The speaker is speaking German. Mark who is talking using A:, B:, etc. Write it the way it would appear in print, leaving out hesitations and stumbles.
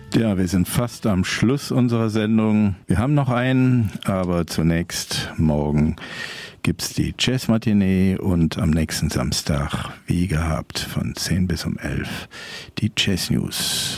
A: Ja, wir sind fast am Schluss unserer Sendung. Wir haben noch einen, aber zunächst morgen gibt's die Jazz-Matinee und am nächsten Samstag, wie gehabt, von 10 bis um 11 die Jazz News.